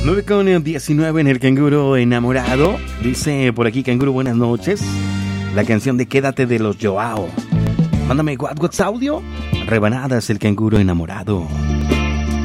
9:19 en el Canguro Enamorado. Dice por aquí Canguro, buenas noches. La canción de Quédate de los Joao. Mándame WhatsApp audio. Rebanadas, el Canguro Enamorado.